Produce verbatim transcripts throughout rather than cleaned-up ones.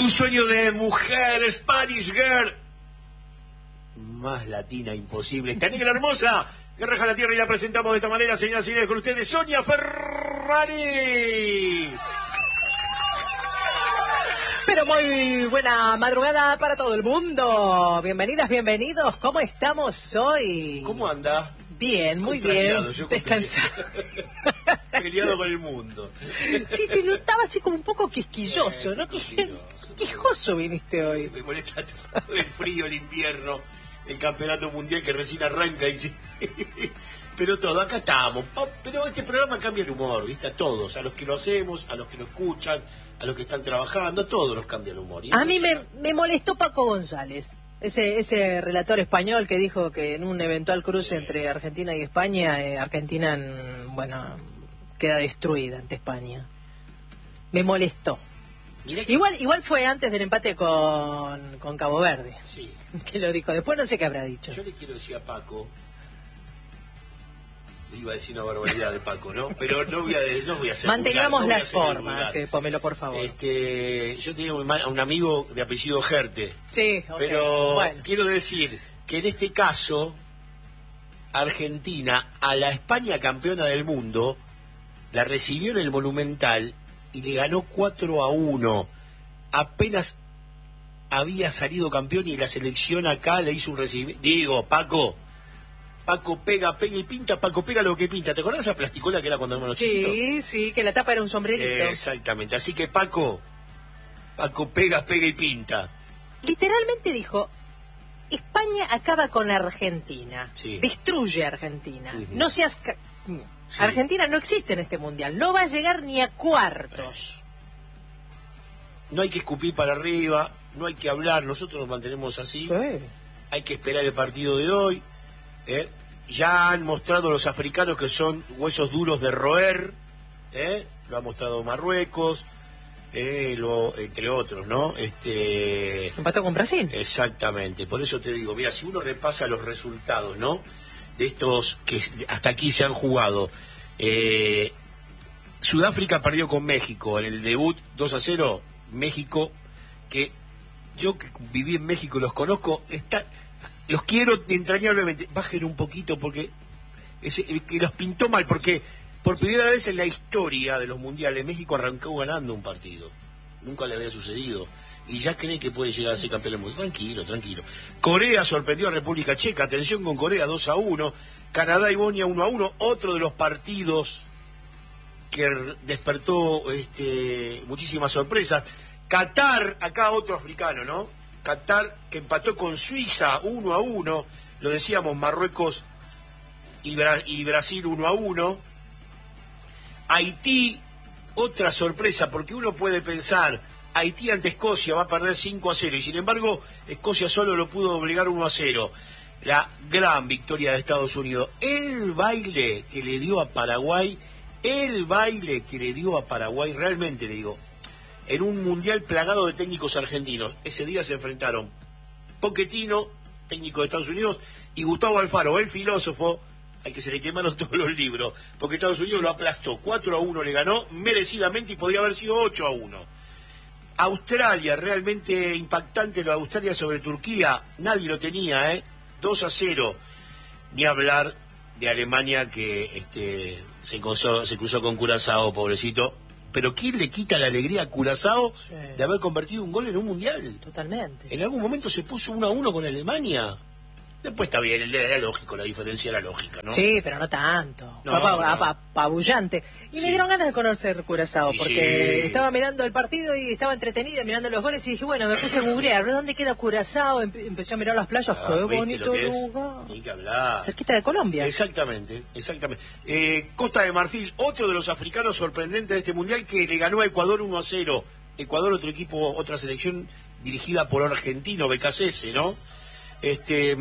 Un sueño de mujer, Spanish Girl. Más latina imposible. Esta negra hermosa que raja la tierra y la presentamos de esta manera, señoras y señores, con ustedes, Sonia Ferrari. Pero muy buena madrugada para todo el mundo. Bienvenidas, bienvenidos. ¿Cómo estamos hoy? ¿Cómo anda? Bien, muy bien. Descansado. Peleado con el mundo. Sí, te notaba así como un poco quisquilloso, ¿no? Quisquilloso viniste hoy. Me molesta el frío, el invierno, el campeonato mundial que recién arranca. Y... Pero todo, acá estamos. Pero este programa cambia el humor, ¿viste? A todos, a los que lo hacemos, a los que lo escuchan, a los que están trabajando, a todos nos cambia el humor. A mí me, me molestó Paco González. Ese ese relator español que dijo que en un eventual cruce entre Argentina y España, eh, Argentina, bueno, queda destruida ante España. Me molestó. Que... Igual igual fue antes del empate con, con Cabo Verde. Sí. Que lo dijo. Después no sé qué habrá dicho. Yo le quiero decir a Paco... Iba a decir una barbaridad de Paco, ¿no? Pero no voy a, no voy a hacer Mantengamos vulgar, no las formas, eh, Pomelo, por favor. Este, yo tenía un, un amigo de apellido Gerte. Sí, okay. Pero bueno. Quiero decir que en este caso, Argentina, a la España campeona del mundo, la recibió en el Monumental y le ganó cuatro a uno. Apenas había salido campeón y la selección acá le hizo un recibimiento. Digo, Paco... Paco pega, pega y pinta, Paco pega lo que pinta. ¿Te acordás de esa plasticola que era cuando éramos chiquitos? Sí, sí, que la tapa era un sombrerito. Eh, exactamente, así que Paco, Paco pega, pega y pinta. Literalmente dijo, España acaba con Argentina, sí. Destruye a Argentina. Uh-huh. No seas... Ca... Sí. Argentina no existe en este mundial, no va a llegar ni a cuartos. No hay que escupir para arriba, no hay que hablar, nosotros nos mantenemos así. Sí. Hay que esperar el partido de hoy. ¿Eh? Ya han mostrado los africanos que son huesos duros de roer, ¿eh? Lo ha mostrado Marruecos, ¿eh? Lo, entre otros, ¿no? Este empató con Brasil. Exactamente, por eso te digo, mira, si uno repasa los resultados, ¿no? De estos que hasta aquí se han jugado, eh, Sudáfrica perdió con México en el debut dos a cero, México, que yo que viví en México y los conozco, está... Los quiero entrañablemente. Bajen un poquito porque ese, que los pintó mal, porque por primera vez en la historia de los mundiales México arrancó ganando un partido. Nunca le había sucedido. Y ya cree que puede llegar a ser campeón del mundo. Tranquilo, tranquilo. Corea sorprendió a República Checa. Atención con Corea, dos a uno. Canadá y Bosnia, uno a uno. Otro de los partidos que despertó este, muchísimas sorpresas. Qatar, acá otro africano, ¿no? Qatar, que empató con Suiza uno a uno, lo decíamos, Marruecos y, Bra y Brasil uno a uno. Haití, otra sorpresa, porque uno puede pensar, Haití ante Escocia va a perder cinco a cero, y sin embargo, Escocia solo lo pudo obligar uno a cero. La gran victoria de Estados Unidos. El baile que le dio a Paraguay, el baile que le dio a Paraguay, realmente le digo, en un mundial plagado de técnicos argentinos. Ese día se enfrentaron Pochettino, técnico de Estados Unidos, y Gustavo Alfaro, el filósofo, al que se le quemaron todos los libros, porque Estados Unidos lo aplastó, cuatro a uno le ganó, merecidamente, y podía haber sido ocho a uno. Australia, realmente impactante lo de Australia sobre Turquía, nadie lo tenía, ¿eh? dos a cero. Ni hablar de Alemania, que este, se, cruzó, se cruzó con Curazao, pobrecito. Pero ¿quién le quita la alegría a Curazao sí. de haber convertido un gol en un mundial? Totalmente. En algún momento se puso uno a uno con Alemania. Después está bien, era lógico, la diferencia era lógica, ¿no? Sí, pero no tanto. No, Fue no. apabullante. Y sí. me dieron ganas de conocer Curazao, sí, porque sí. estaba mirando el partido y estaba entretenida mirando los goles y dije, bueno, me puse a googlear, ¿dónde queda Curazao? Empe empecé a mirar las playas, ah, qué bonito lugar. Ni que hablar. Cerquita de Colombia. Exactamente, exactamente. Eh, Costa de Marfil, otro de los africanos sorprendentes de este mundial, que le ganó a Ecuador uno a cero. Ecuador, otro equipo, otra selección dirigida por argentino, B K C S, ¿no? Este...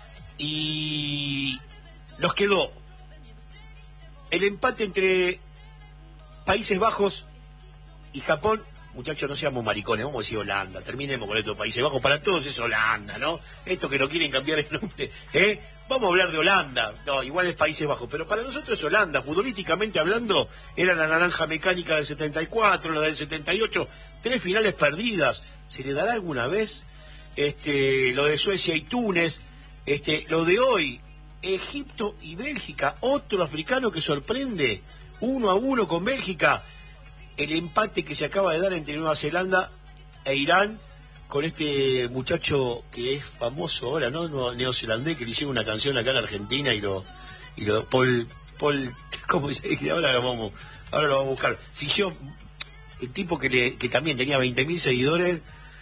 Y nos quedó el empate entre Países Bajos y Japón. Muchachos, no seamos maricones, vamos a decir Holanda, terminemos con estos Países Bajos, para todos es Holanda, ¿no? Esto que no quieren cambiar el nombre, ¿eh? vamos a hablar de Holanda, no, igual es Países Bajos, pero para nosotros es Holanda, futbolísticamente hablando, era la naranja mecánica del setenta y cuatro, la del setenta y ocho, tres finales perdidas, ¿se le dará alguna vez? Este, lo de Suecia y Túnez, este, lo de hoy, Egipto y Bélgica, otro africano que sorprende, uno a uno con Bélgica, el empate que se acaba de dar entre Nueva Zelanda e Irán, con este muchacho que es famoso ahora, ¿no? Neozelandés, que le hicieron una canción acá en Argentina y lo, y lo, Paul, Paul, ¿cómo se dice? Ahora lo vamos, ahora lo vamos a buscar. Si yo, el tipo que le, que también tenía veinte mil seguidores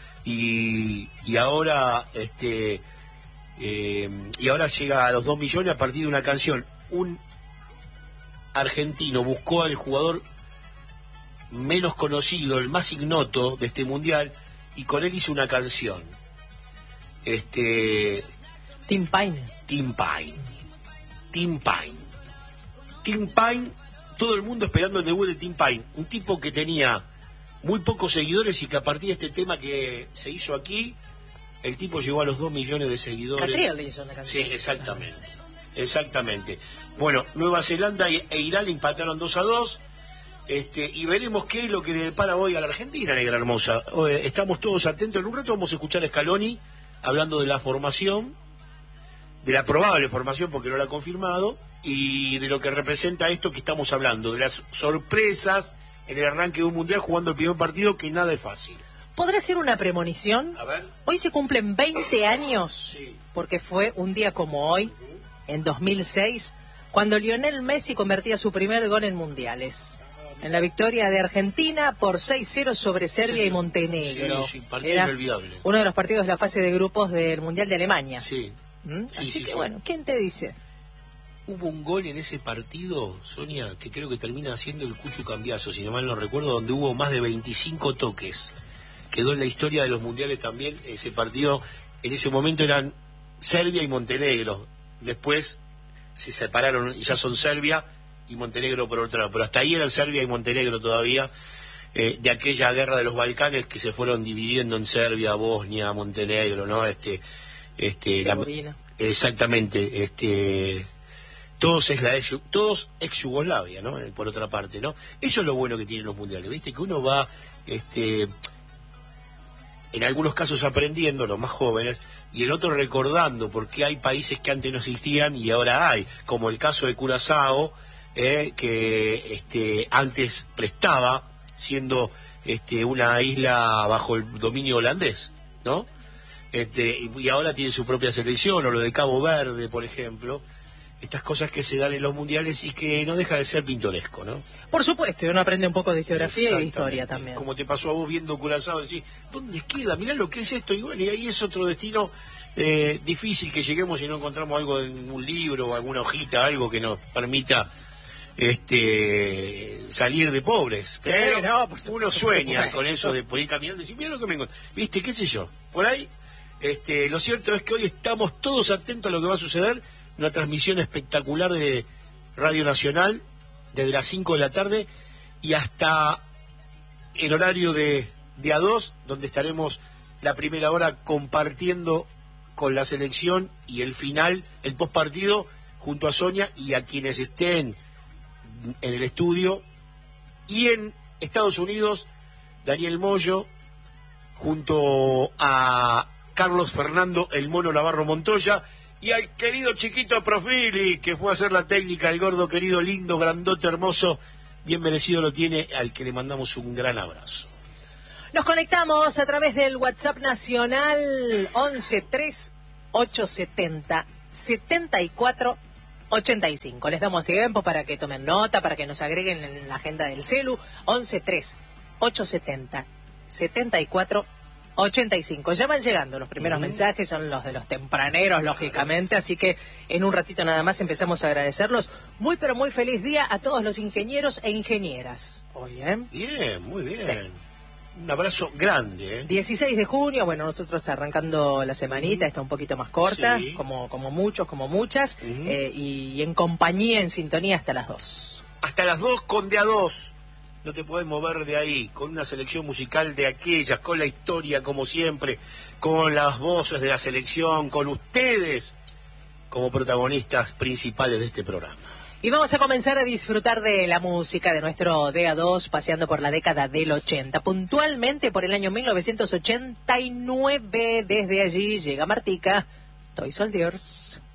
y, y ahora, este, eh, y ahora llega a los dos millones a partir de una canción. Un argentino buscó al jugador menos conocido, el más ignoto de este mundial, y con él hizo una canción. Este. Tim Payne. Tim Payne. Tim Payne. Tim Payne, todo el mundo esperando el debut de Tim Payne. Un tipo que tenía muy pocos seguidores y que a partir de este tema que se hizo aquí, el tipo llegó a los dos millones de seguidores. Catriel le hizo una canción. Sí, exactamente. Exactamente. Bueno, Nueva Zelanda e Irán empataron dos a dos. Este, y veremos qué es lo que le depara hoy a la Argentina, negra hermosa. Estamos todos atentos. En un rato vamos a escuchar a Scaloni hablando de la formación, de la probable formación, porque no la ha confirmado, y de lo que representa esto que estamos hablando, de las sorpresas en el arranque de un mundial jugando el primer partido, que nada es fácil. ¿Podrá ser una premonición? A ver. Hoy se cumplen veinte años, Sí. porque fue un día como hoy, en dos mil seis, cuando Lionel Messi convertía su primer gol en mundiales. En la victoria de Argentina por seis cero sobre Serbia Sí. y Montenegro. Sí, sí, partido Era inolvidable. uno de los partidos de la fase de grupos del Mundial de Alemania. Sí. ¿Mm? Sí, Así sí, que sí. bueno, ¿quién te dice? Hubo un gol en ese partido, Sonia, que creo que termina siendo el Cucho Cambiazo, si no mal no recuerdo, donde hubo más de veinticinco toques. Quedó en la historia de los mundiales también ese partido. En ese momento eran Serbia y Montenegro. Después se separaron y ya son Serbia y Montenegro por otro lado. Pero hasta ahí eran Serbia y Montenegro todavía, eh, de aquella guerra de los Balcanes que se fueron dividiendo en Serbia, Bosnia, Montenegro, ¿no? Este, este, la, exactamente, este... Todos es la ex, todos ex Yugoslavia, ¿no? Por otra parte, ¿no? Eso es lo bueno que tienen los mundiales, ¿viste? Que uno va, este, en algunos casos aprendiendo, los más jóvenes, y en otros recordando, porque hay países que antes no existían y ahora hay, como el caso de Curazao, eh, que este, antes prestaba, siendo este, una isla bajo el dominio holandés, ¿no? Este, y, y ahora tiene su propia selección, o lo de Cabo Verde, por ejemplo. Estas cosas que se dan en los mundiales y que no deja de ser pintoresco, ¿no? Por supuesto, uno aprende un poco de geografía y de historia también. Como te pasó a vos viendo Curazao, decís, ¿dónde queda? Mirá lo que es esto. Y bueno, y ahí es otro destino eh, difícil que lleguemos y no encontramos algo en un libro o alguna hojita, algo que nos permita este salir de pobres. Pero sí, no, por uno sueña con eso de poder ir caminando y decir, mira lo que me encontré. ¿Viste? ¿Qué sé yo? Por ahí, este, lo cierto es que hoy estamos todos atentos a lo que va a suceder. Una transmisión espectacular de Radio Nacional desde las cinco de la tarde y hasta el horario de, de A dos, donde estaremos la primera hora compartiendo con la selección y el final, el postpartido, junto a Sonia y a quienes estén en el estudio. Y en Estados Unidos, Daniel Moyo, junto a Carlos Fernando El Mono Navarro Montoya, y al querido chiquito Profili, que fue a hacer la técnica, el gordo querido, lindo, grandote, hermoso, bien merecido lo tiene, al que le mandamos un gran abrazo. Nos conectamos a través del WhatsApp nacional once tres ocho setenta setenta y cuatro ochenta y cinco. Les damos tiempo para que tomen nota, para que nos agreguen en la agenda del celu. once tres ocho setenta setenta y cuatro ochenta y cinco. Ya van llegando los primeros uh-huh. mensajes, son los de los tempraneros, lógicamente, así que en un ratito nada más empezamos a agradecerlos. Muy pero muy feliz día a todos los ingenieros e ingenieras. Hoy, ¿eh? Bien, muy bien. Sí. Un abrazo grande, ¿eh? dieciséis de junio, bueno, nosotros arrancando la semanita, uh-huh. está un poquito más corta, sí. como, como muchos, como muchas, uh-huh. eh, y en compañía, en sintonía hasta las dos. Hasta las dos con de a dos. No te podés mover de ahí, con una selección musical de aquellas, con la historia como siempre, con las voces de la selección, con ustedes, como protagonistas principales de este programa. Y vamos a comenzar a disfrutar de la música de nuestro D A dos, paseando por la década del ochenta, puntualmente por el año mil novecientos ochenta y nueve. Desde allí llega Martica, Toy Soldiers.